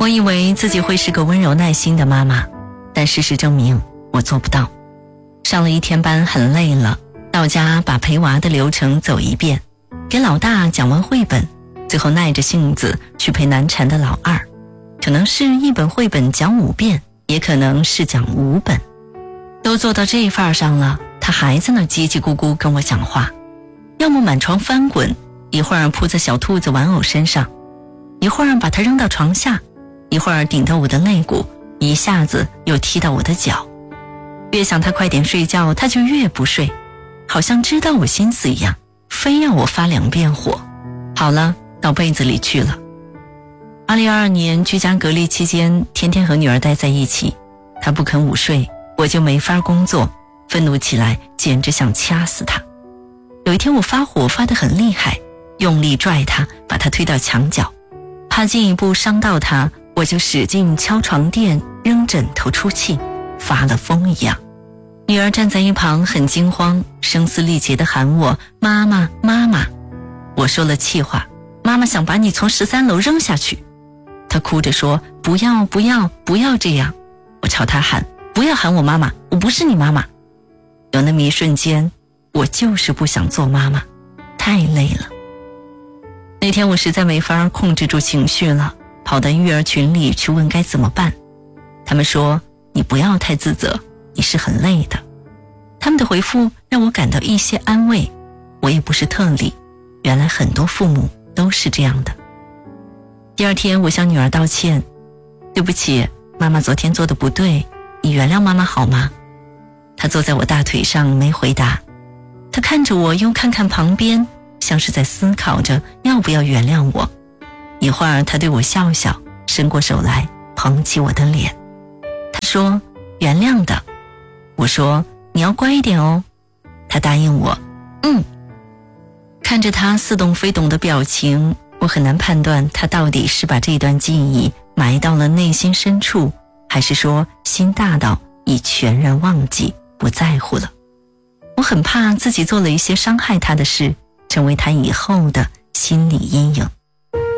我以为自己会是个温柔耐心的妈妈，但事实证明我做不到。上了一天班很累了，到家把陪娃的流程走一遍，给老大讲完绘本，最后耐着性子去陪难产的老二。可能是一本绘本讲5遍，也可能是讲5本。都做到这份上了，他还在那叽叽咕咕跟我讲话，要么满床翻滚，一会儿扑在小兔子玩偶身上，一会儿把它扔到床下，一会儿顶到我的肋骨，一下子又踢到我的脚。越想他快点睡觉，他就越不睡，好像知道我心思一样，非要我发2遍火。好了，到被子里去了。2022年居家隔离期间，天天和女儿待在一起，她不肯午睡，我就没法工作，愤怒起来简直想掐死她。有一天我发火发得很厉害，用力拽她，把她推到墙角，怕进一步伤到她，我就使劲敲床垫，扔枕头出气，发了疯一样。女儿站在一旁很惊慌，声嘶力竭地喊我妈妈妈妈。我说了气话，妈妈想把你从13楼扔下去。她哭着说不要不要不要这样。我朝她喊不要喊我妈妈，我不是你妈妈。有那么一瞬间，我就是不想做妈妈，太累了。那天我实在没法控制住情绪了，跑到育儿群里去问该怎么办。他们说你不要太自责，你是很累的。他们的回复让我感到一些安慰，我也不是特例，原来很多父母都是这样的。第2天我向女儿道歉，对不起，妈妈昨天做的不对，你原谅妈妈好吗？她坐在我大腿上没回答，她看着我又看看旁边，像是在思考着要不要原谅我。一会儿她对我笑笑，伸过手来捧起我的脸，她说原谅的。我说你要乖一点哦。她答应我看着她似懂非懂的表情，我很难判断她到底是把这段记忆埋到了内心深处，还是说心大到已全然忘记不在乎了。我很怕自己做了一些伤害她的事，成为她以后的心理阴影。